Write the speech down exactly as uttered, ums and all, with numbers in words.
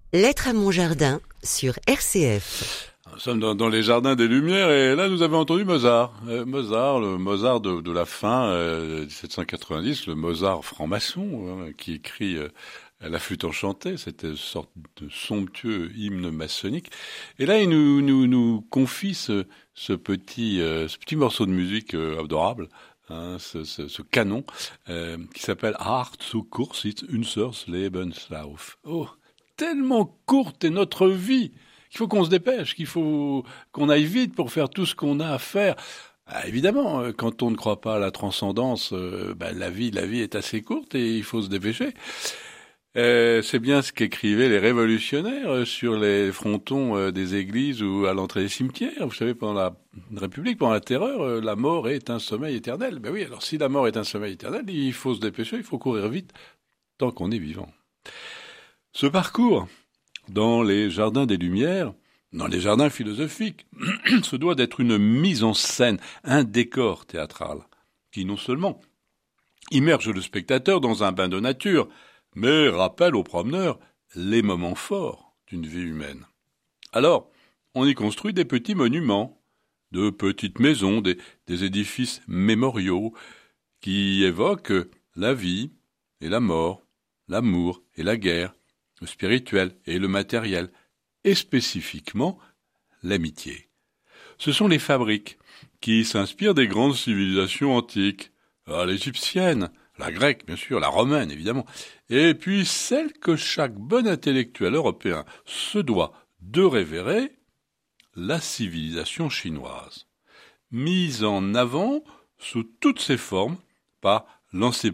Lettre à mon jardin sur R C F. Nous sommes dans, dans les jardins des Lumières et là nous avons entendu Mozart. Euh, Mozart, le Mozart de, de la fin euh, dix-sept cent quatre-vingt-dix, le Mozart franc-maçon hein, qui écrit euh, La flûte enchantée, cette sorte de somptueux hymne maçonnique. Et là il nous, nous, nous confie ce, ce, petit, euh, ce petit morceau de musique euh, adorable. Hein, ce, ce, ce canon euh, qui s'appelle Art so kurz ist unser Lebenslauf. Oh, tellement courte est notre vie qu'il faut qu'on se dépêche, qu'il faut qu'on aille vite pour faire tout ce qu'on a à faire. Ah, évidemment, quand on ne croit pas à la transcendance, euh, ben, la vie, la vie est assez courte et il faut se dépêcher. Euh, c'est bien ce qu'écrivaient les révolutionnaires sur les frontons euh, des églises ou à l'entrée des cimetières. Vous savez, pendant la République, pendant la Terreur, euh, la mort est un sommeil éternel. Ben oui, alors si la mort est un sommeil éternel, il faut se dépêcher, il faut courir vite tant qu'on est vivant. Ce parcours dans les jardins des Lumières, dans les jardins philosophiques, ce doit d'être une mise en scène, un décor théâtral, qui non seulement immerge le spectateur dans un bain de nature, mais rappelle aux promeneurs les moments forts d'une vie humaine. Alors, on y construit des petits monuments, de petites maisons, des, des édifices mémoriaux qui évoquent la vie et la mort, l'amour et la guerre, le spirituel et le matériel, et spécifiquement l'amitié. Ce sont les fabriques qui s'inspirent des grandes civilisations antiques, ah, l'égyptienne, la grecque bien sûr, la romaine évidemment, et puis celle que chaque bon intellectuel européen se doit de révérer, la civilisation chinoise, mise en avant sous toutes ses formes par l'encyclopédie